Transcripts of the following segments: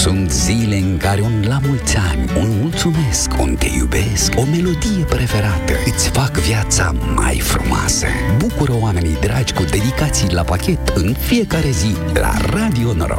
Sunt zile în care un la mulți ani, un mulțumesc, un te iubesc, o melodie preferată îți fac viața mai frumoasă. Bucură oamenii dragi cu dedicații la pachet în fiecare zi la Radio Noroc.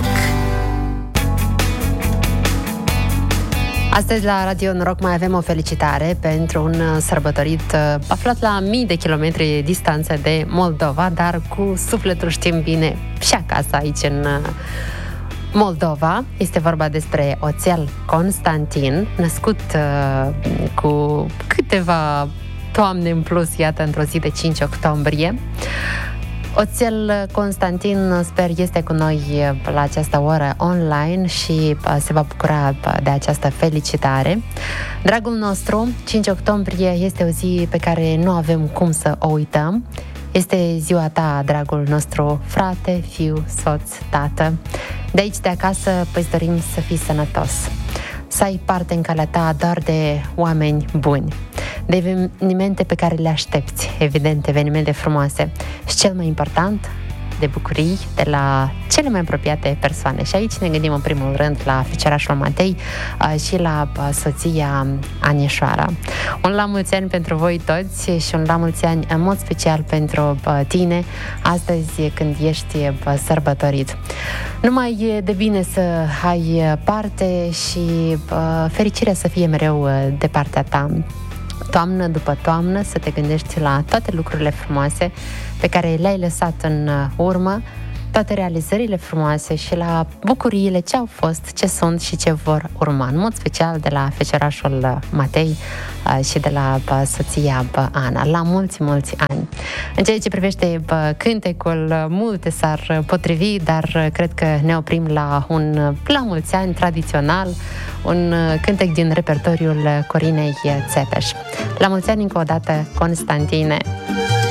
Astăzi la Radio Noroc mai avem o felicitare pentru un sărbătorit aflat la mii de kilometri distanță de Moldova, dar cu sufletul știm bine și acasă aici în Moldova. Este vorba despre Oțel Constantin, născut cu câteva toamne în plus, iată, într-o zi de 5 octombrie. Oțel Constantin, sper, este cu noi la această oră online și se va bucura de această felicitare. Dragul nostru, 5 octombrie este o zi pe care nu avem cum să o uităm. Este ziua ta, dragul nostru frate, fiu, soț, tată. De aici, de acasă, îți dorim să fii sănătos, să ai parte în calea ta doar de oameni buni, de evenimente pe care le aștepți, evident, evenimente frumoase și, cel mai important, de bucurii de la cele mai apropiate persoane. Și aici ne gândim în primul rând la feciorașul Matei și la soția Anișoara. Un la mulți ani pentru voi toți și un la mulți ani în mod special pentru tine, astăzi când ești sărbătorit. Numai de bine să ai parte și fericirea să fie mereu de partea ta. Toamnă după toamnă, să te gândești la toate lucrurile frumoase pe care le-ai lăsat în urmă, toate realizările frumoase și la bucuriile ce au fost, ce sunt și ce vor urma, în mod special de la feciorașul Matei și de la soția Ana. La mulți, mulți ani. În ceea ce privește cântecul, multe s-ar potrivi, dar cred că ne oprim la un la mulți ani tradițional, un cântec din repertoriul Corinei Țepeș. La mulți ani încă o dată, Constantine!